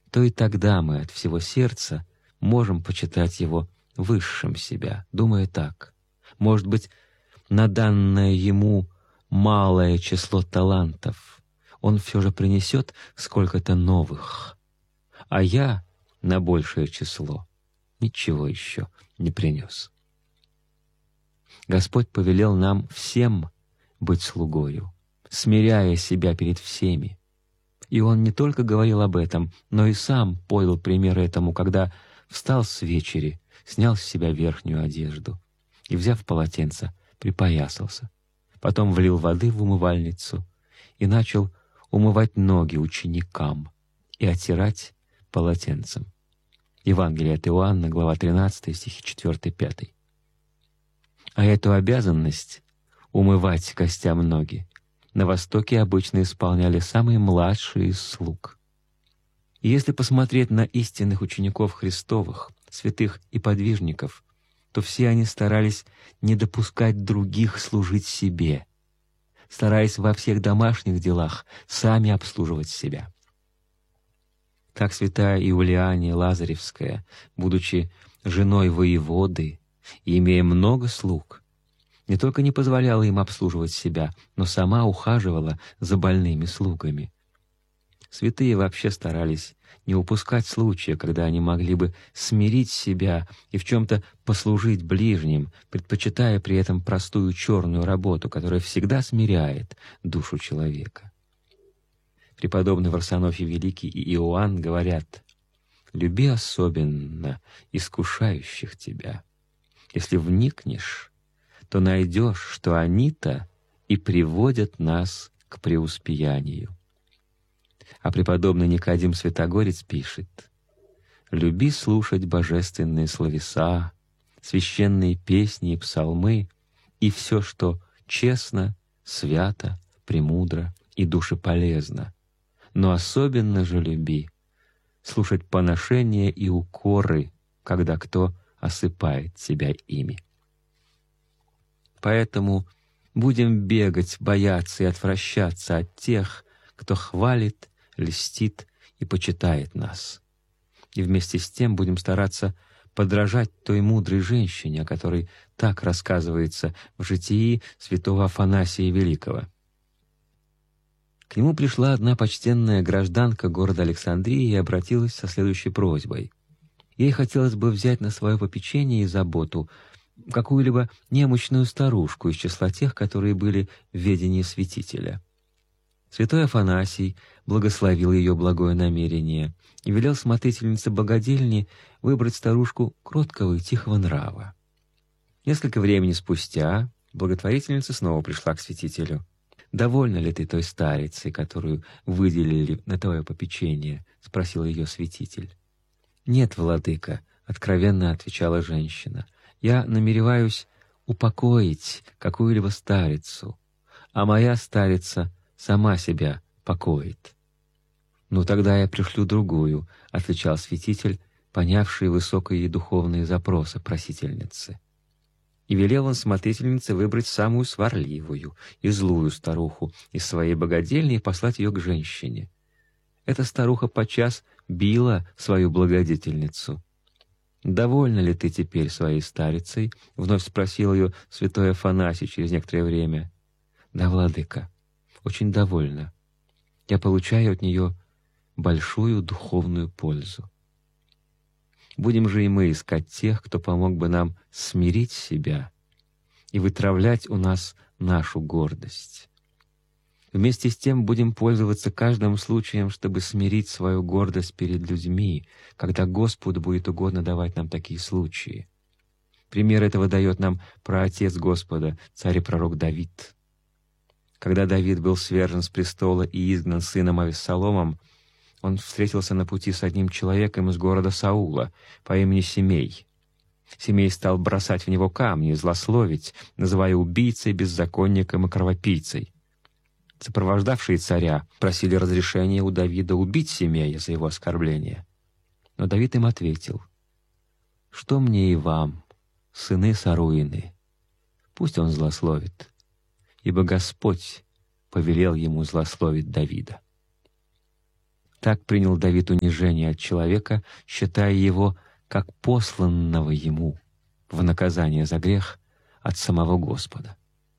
то и тогда мы от всего сердца можем почитать Его высшим себя, думая так: может быть, на данное Ему малое число талантов Он все же принесет сколько-то новых, а я на большее число ничего еще не принес. Господь повелел нам всем быть слугою, смиряя себя перед всеми. И Он не только говорил об этом, но и сам подал пример этому, когда встал с вечери, снял с себя верхнюю одежду и, взяв полотенце, припоясался. Потом влил воды в умывальницу и начал умывать ноги ученикам и оттирать полотенцем. Евангелие от Иоанна, глава 13, стихи 4-5. А эту обязанность — умывать гостям ноги на Востоке обычно исполняли самые младшие из слуг. И если посмотреть на истинных учеников Христовых, святых и подвижников, то все они старались не допускать других служить себе, стараясь во всех домашних делах сами обслуживать себя. Так святая Иулиания Лазаревская, будучи женой воеводы и имея много слуг, не только не позволяла им обслуживать себя, но сама ухаживала за больными слугами. Святые вообще старались не упускать случая, когда они могли бы смирить себя и в чем-то послужить ближним, предпочитая при этом простую черную работу, которая всегда смиряет душу человека. Преподобный Варсонофий Великий и Иоанн говорят: «Люби особенно искушающих тебя. Если вникнешь, то найдешь, что они-то и приводят нас к преуспеянию». А преподобный Никодим Святогорец пишет: «Люби слушать божественные словеса, священные песни и псалмы и все, что честно, свято, премудро и душеполезно, но особенно же люби слушать поношения и укоры, когда кто осыпает тебя ими». Поэтому будем бегать, бояться и отвращаться от тех, кто хвалит, льстит и почитает нас. И вместе с тем будем стараться подражать той мудрой женщине, о которой так рассказывается в житии святого Афанасия Великого. К нему пришла одна почтенная гражданка города Александрии и обратилась со следующей просьбой. Ей хотелось бы взять на свое попечение и заботу какую-либо немощную старушку из числа тех, которые были в ведении святителя. Святой Афанасий благословил ее благое намерение и велел смотрительнице богадельни выбрать старушку кроткого и тихого нрава. Несколько времени спустя благотворительница снова пришла к святителю. «Довольна ли ты той старицей, которую выделили на твое попечение?» — спросил ее святитель. «Нет, владыка», — откровенно отвечала женщина, — «я намереваюсь упокоить какую-либо старицу, а моя старица сама себя покоит». «Ну тогда я пришлю другую», — отвечал святитель, понявший высокие духовные запросы просительницы. И велел он смотрительнице выбрать самую сварливую и злую старуху из своей богадельни и послать ее к женщине. Эта старуха подчас била свою благодетельницу. «Довольна ли ты теперь своей старицей?» — вновь спросил ее святой Афанасий через некоторое время. «Да, владыка, очень довольна. Я получаю от нее большую духовную пользу». Будем же и мы искать тех, кто помог бы нам смирить себя и вытравлять у нас нашу гордость. Вместе с тем будем пользоваться каждым случаем, чтобы смирить свою гордость перед людьми, когда Господу будет угодно давать нам такие случаи. Пример этого дает нам праотец Господа, царь и пророк Давид. Когда Давид был свержен с престола и изгнан сыном Авессаломом, он встретился на пути с одним человеком из города Саула по имени Семей. Семей стал бросать в него камни, злословить, называя убийцей, беззаконником и кровопийцей. Сопровождавшие царя просили разрешения у Давида убить Семея за его оскорбление. Но Давид им ответил: «Что мне и вам, сыны Саруины? Пусть он злословит, ибо Господь повелел ему злословить Давида». Так принял Давид унижение от человека, считая его как посланного ему в наказание за грех от самого Господа.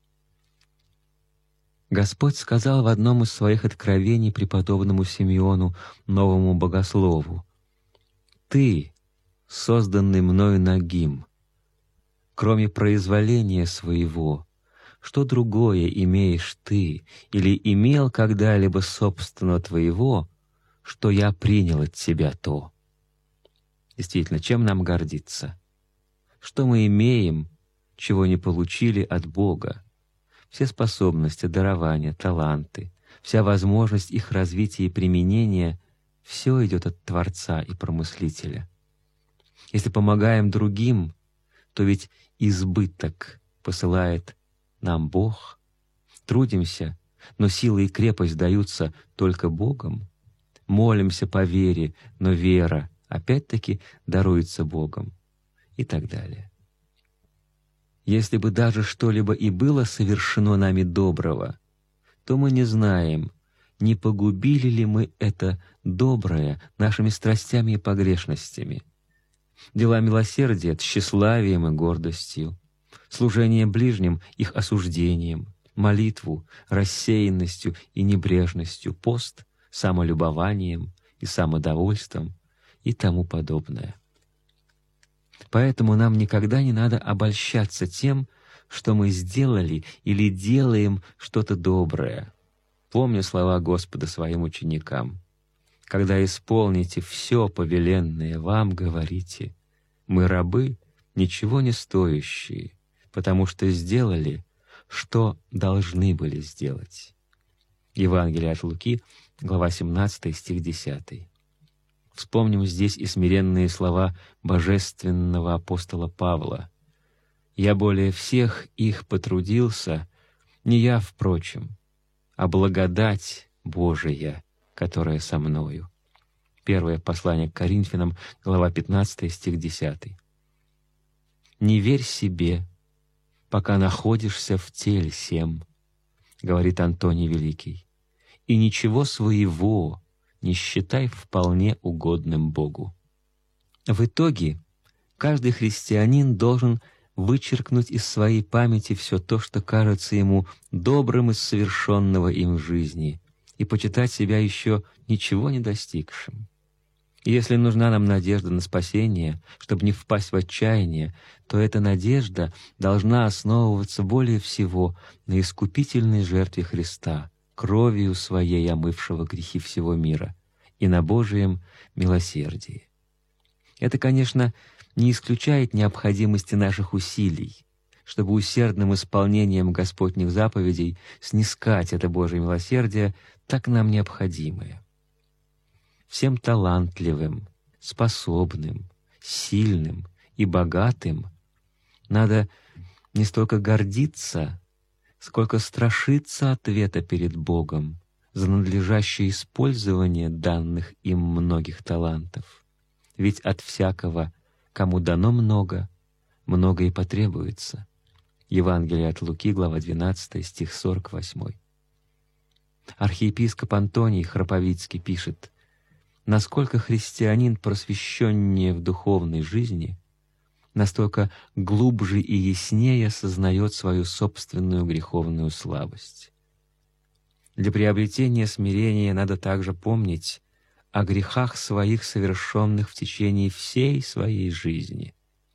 Господь сказал в одном из своих откровений преподобному Симеону, новому богослову: «Ты, созданный мною нагим, кроме произволения своего, что другое имеешь ты или имел когда-либо собственно твоего, что я принял от тебя то?» Действительно, чем нам гордиться? Что мы имеем, чего не получили от Бога? Все способности, дарования, таланты, вся возможность их развития и применения — все идет от Творца и Промыслителя. Если помогаем другим, то ведь избыток посылает нам Бог. Трудимся, но сила и крепость даются только Богом. Молимся по вере, но вера опять-таки даруется Богом. И так далее. Если бы даже что-либо и было совершено нами доброго, то мы не знаем, не погубили ли мы это доброе нашими страстями и погрешностями. Дела милосердия — тщеславием и гордостью, служение ближним — их осуждением, молитву — рассеянностью и небрежностью, пост — самолюбованием и самодовольством и тому подобное. Поэтому нам никогда не надо обольщаться тем, что мы сделали или делаем что-то доброе. Помню слова Господа своим ученикам: «Когда исполните все повеленное вам, говорите: мы рабы, ничего не стоящие, потому что сделали, что должны были сделать». Евангелие от Луки, глава 17, стих 10. Вспомним здесь и смиренные слова божественного апостола Павла: «Я более всех их потрудился, не я, впрочем, а благодать Божия, которая со мною». Первое послание к Коринфянам, глава 15, стих 10. «Не верь себе, пока находишься в теле сем», — говорит Антоний Великий, «и ничего своего не считай вполне угодным Богу». В итоге каждый христианин должен вычеркнуть из своей памяти все то, что кажется ему добрым из совершенного им в жизни, и почитать себя еще ничего не достигшим. И если нужна нам надежда на спасение, чтобы не впасть в отчаяние, то эта надежда должна основываться более всего на искупительной жертве Христа, кровью Своей омывшего грехи всего мира, и на Божием милосердии. Это, конечно, не исключает необходимости наших усилий, чтобы усердным исполнением Господних заповедей снискать это Божие милосердие, так нам необходимое. Всем талантливым, способным, сильным и богатым надо не столько гордиться, сколько страшиться ответа перед Богом за надлежащее использование данных им многих талантов. Ведь от всякого, кому дано много, много и потребуется. Евангелие от Луки, глава 12, стих 48. Архиепископ Антоний Храповицкий пишет: «Насколько христианин просвещеннее в духовной жизни, настолько глубже и яснее сознает свою собственную греховную слабость». Для приобретения смирения надо также помнить о грехах своих, совершенных в течение всей своей жизни.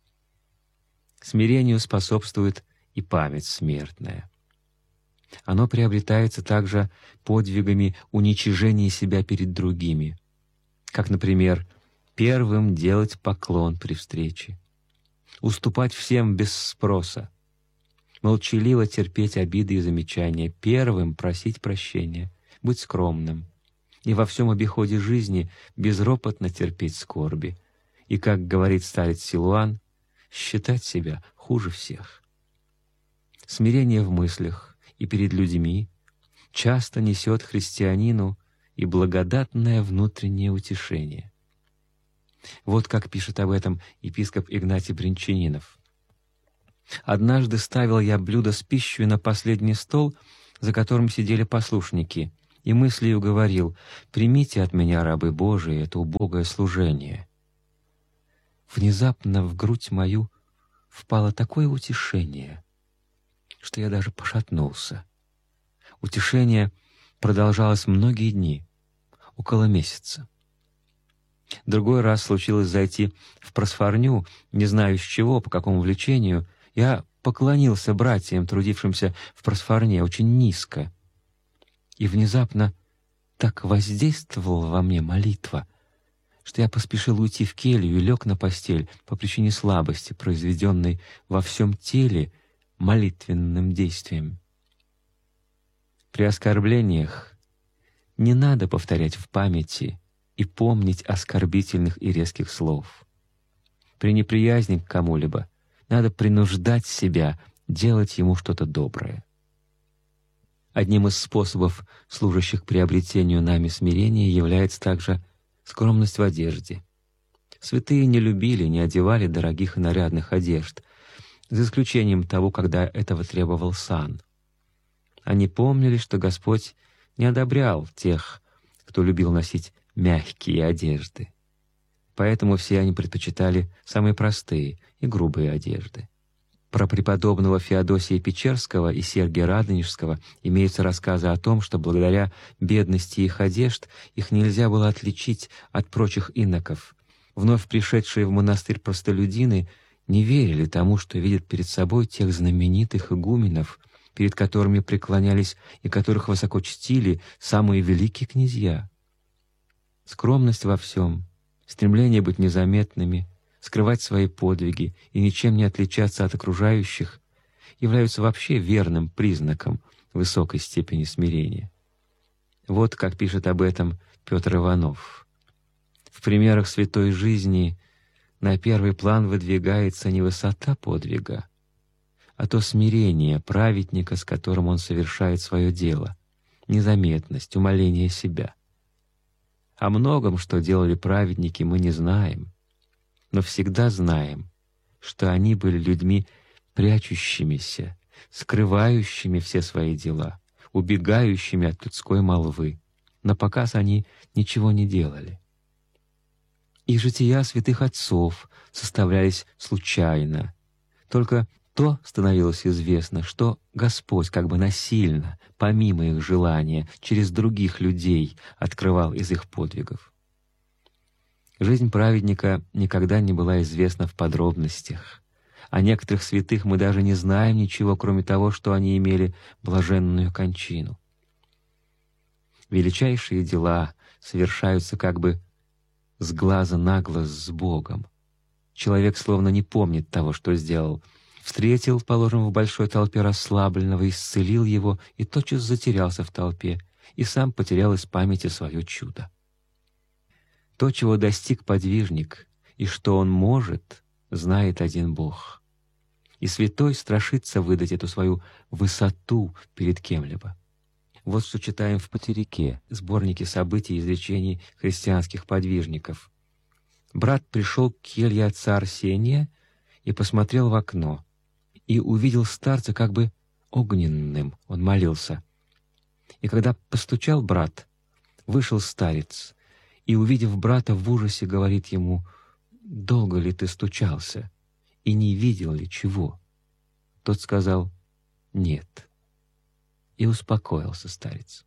Смирению способствует и память смертная. Оно приобретается также подвигами уничижения себя перед другими, как, например, первым делать поклон при встрече, уступать всем без спроса, молчаливо терпеть обиды и замечания, первым просить прощения, быть скромным и во всем обиходе жизни безропотно терпеть скорби, и, как говорит старец Силуан, считать себя хуже всех. Смирение в мыслях и перед людьми часто несет христианину и благодатное внутреннее утешение. Вот как пишет об этом епископ Игнатий Бринчанинов: «Однажды ставил я блюдо с пищей на последний стол, за которым сидели послушники, и мыслью говорил: «Примите от меня, рабы Божии, это убогое служение». Внезапно в грудь мою впало такое утешение, что я даже пошатнулся. Утешение продолжалось многие дни, около месяца. Другой раз случилось зайти в просфорню, не знаю с чего, по какому влечению. Я поклонился братьям, трудившимся в просфорне, очень низко. И внезапно так воздействовала во мне молитва, что я поспешил уйти в келью и лег на постель по причине слабости, произведенной во всем теле молитвенным действием. При оскорблениях не надо повторять в памяти и помнить оскорбительных и резких слов. При неприязни к кому-либо надо принуждать себя делать ему что-то доброе. Одним из способов, служащих приобретению нами смирения, является также скромность в одежде. Святые не любили, не одевали дорогих и нарядных одежд, за исключением того, когда этого требовал сан. Они помнили, что Господь не одобрял тех, кто любил носить мягкие одежды. Поэтому все они предпочитали самые простые и грубые одежды. Про преподобного Феодосия Печерского и Сергия Радонежского имеются рассказы о том, что благодаря бедности их одежд их нельзя было отличить от прочих иноков. Вновь пришедшие в монастырь простолюдины не верили тому, что видят перед собой тех знаменитых игуменов, перед которыми преклонялись и которых высоко чтили самые великие князья. Скромность во всем, стремление быть незаметными, скрывать свои подвиги и ничем не отличаться от окружающих являются вообще верным признаком высокой степени смирения. Вот как пишет об этом Петр Иванов. В примерах святой жизни на первый план выдвигается не высота подвига, а то смирение праведника, с которым он совершает свое дело, незаметность, умаление себя. О многом, что делали праведники, мы не знаем, но всегда знаем, что они были людьми прячущимися, скрывающими все свои дела, убегающими от людской молвы. На показ они ничего не делали. И жития святых отцов составлялись случайно. Только то становилось известно, что Господь как бы насильно, помимо их желания, через других людей открывал из их подвигов. Жизнь праведника никогда не была известна в подробностях. О некоторых святых мы даже не знаем ничего, кроме того, что они имели блаженную кончину. Величайшие дела совершаются как бы с глаза на глаз с Богом. Человек словно не помнит того, что сделал. Встретил, положим, в большой толпе расслабленного, исцелил его и тотчас затерялся в толпе, и сам потерял из памяти свое чудо. То, чего достиг подвижник, и что он может, знает один Бог. И святой страшится выдать эту свою высоту перед кем-либо. Вот что читаем в «Потерике», сборнике событий и изречений христианских подвижников. «Брат пришел к келье отца Арсения и посмотрел в окно, и увидел старца как бы огненным, он молился. И когда постучал брат, вышел старец, и, увидев брата, в ужасе говорит ему: «Долго ли ты стучался, и не видел ли чего?» Тот сказал: «Нет». И успокоился старец.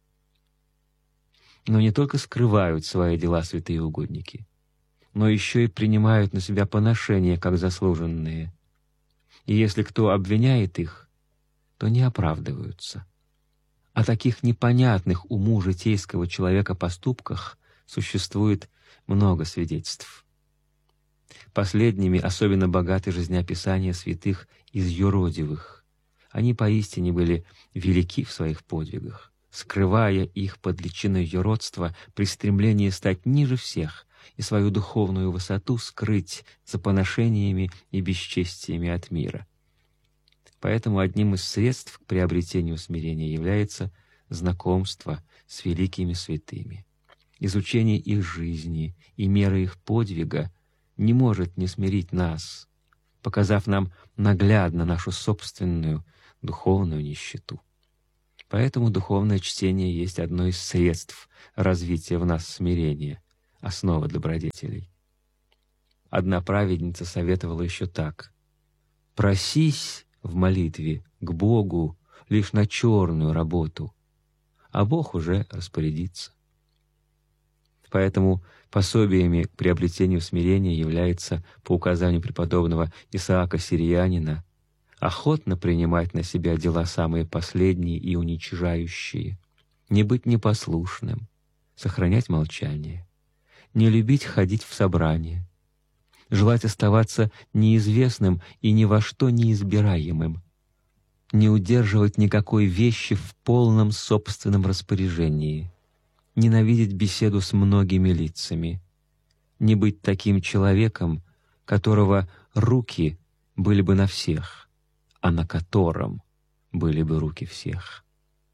Но не только скрывают свои дела святые угодники, но еще и принимают на себя поношения, как заслуженные. И если кто обвиняет их, то не оправдываются. О таких непонятных уму житейского человека поступках существует много свидетельств. Последними особенно богаты жизнеописания святых из юродивых. Они поистине были велики в своих подвигах, скрывая их под личиной юродства при стремлении стать ниже всех и свою духовную высоту скрыть за поношениями и бесчестиями от мира. Поэтому одним из средств к приобретению смирения является знакомство с великими святыми. Изучение их жизни и мера их подвига не может не смирить нас, показав нам наглядно нашу собственную духовную нищету. Поэтому духовное чтение есть одно из средств развития в нас смирения, основа добродетелей. Одна праведница советовала еще так: «Просись в молитве к Богу лишь на черную работу, а Бог уже распорядится». Поэтому пособиями к приобретению смирения является, по указанию преподобного Исаака Сириянина, охотно принимать на себя дела самые последние и уничижающие, не быть непослушным, сохранять молчание, не любить ходить в собрания, желать оставаться неизвестным и ни во что неизбираемым, не удерживать никакой вещи в полном собственном распоряжении, ненавидеть беседу с многими лицами, не быть таким человеком, которого руки были бы на всех, а на котором были бы руки всех.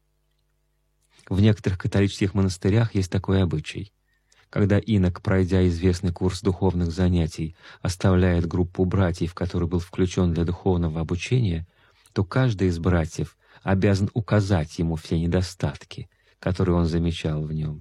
В некоторых католических монастырях есть такой обычай. Когда инок, пройдя известный курс духовных занятий, оставляет группу братьев, в которую был включен для духовного обучения, то каждый из братьев обязан указать ему все недостатки, которые он замечал в нем.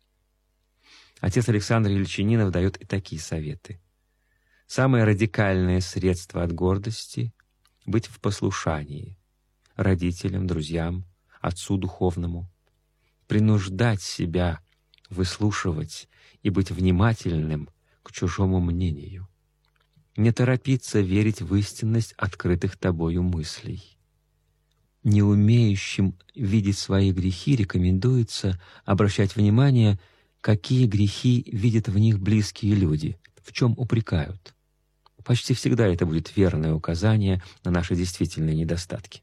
Отец Александр Ельчининов дает и такие советы. Самое радикальное средство от гордости — быть в послушании родителям, друзьям, отцу духовному, принуждать себя выслушивать и быть внимательным к чужому мнению, не торопиться верить в истинность открытых тобою мыслей. Не умеющим видеть свои грехи рекомендуется обращать внимание, какие грехи видят в них близкие люди, в чем упрекают. Почти всегда это будет верное указание на наши действительные недостатки.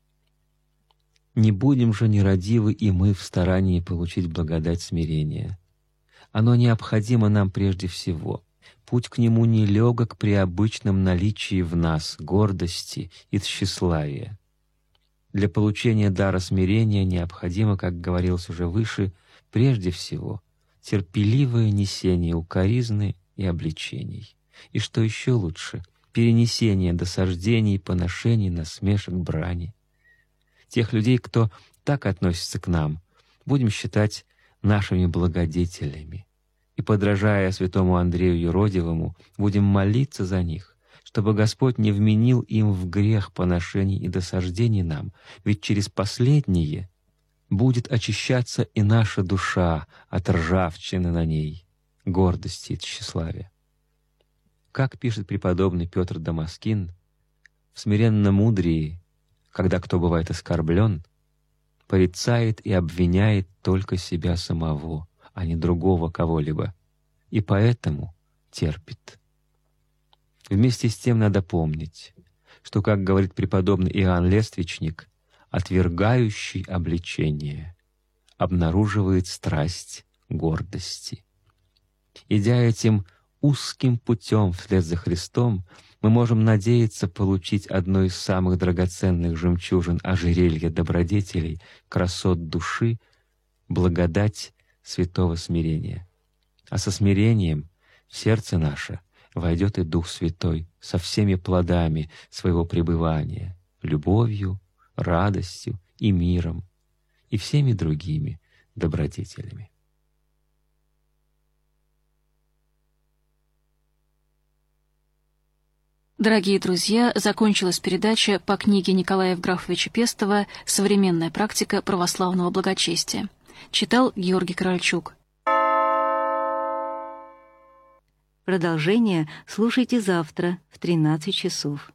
Не будем же нерадивы и мы в старании получить благодать смирения. Оно необходимо нам прежде всего. Путь к нему нелегок при обычном наличии в нас гордости и тщеславия. Для получения дара смирения необходимо, как говорилось уже выше, прежде всего терпеливое несение укоризны и обличений. И что еще лучше, перенесение досаждений, поношений, насмешек, брани. Тех людей, кто так относится к нам, будем считать нашими благодетелями. И, подражая святому Андрею Юродивому, будем молиться за них, чтобы Господь не вменил им в грех поношений и досаждений нам, ведь через последние будет очищаться и наша душа от ржавчины на ней, гордости и тщеславия. Как пишет преподобный Петр Дамаскин, в смиренно-мудрии, когда кто бывает оскорблен, порицает и обвиняет только себя самого, а не другого кого-либо, и поэтому терпит. Вместе с тем надо помнить, что, как говорит преподобный Иоанн Лествичник, отвергающий обличение обнаруживает страсть гордости. Идя этим узким путем вслед за Христом, мы можем надеяться получить одно из самых драгоценных жемчужин ожерелья добродетелей, красот души, благодать святого смирения. А со смирением в сердце наше войдет и Дух Святой со всеми плодами своего пребывания, любовью, радостью и миром, и всеми другими добродетелями. Дорогие друзья, закончилась передача по книге Николая Евграфовича Пестова «Современная практика православного благочестия». Читал Георгий Корольчук. Продолжение слушайте завтра в 13 часов.